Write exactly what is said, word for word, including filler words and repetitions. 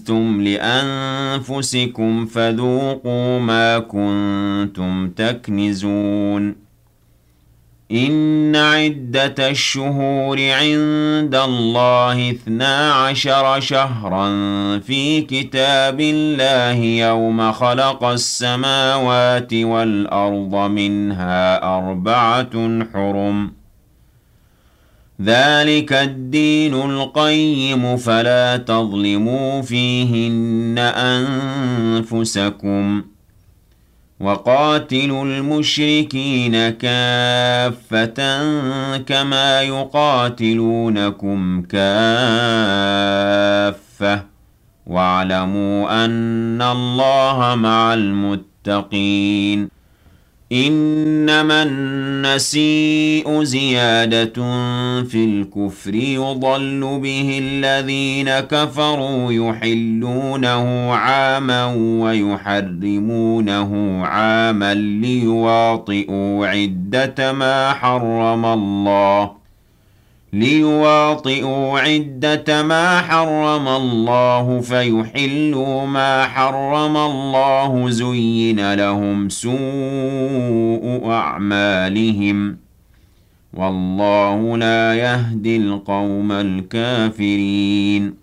كنزتم لأنفسكم فذوقوا ما كنتم تكنزون إن عدة الشهور عند الله اثنا عشر شهرا في كتاب الله يوم خلق السماوات والأرض منها أربعة حرم ذلك الدين القيم فلا تظلموا فيهن أنفسكم وقاتلوا المشركين كافة كما يقاتلونكم كافة واعلموا أن الله مع المتقين إنما النسيء زيادة في الكفر يضل به الذين كفروا يحلونه عاما ويحرمونه عاما ليواطئوا عدة ما حرم الله ليواطئوا عدة ما حرم الله فيحلوا ما حرم الله زين لهم سوء أعمالهم والله لا يهدي القوم الكافرين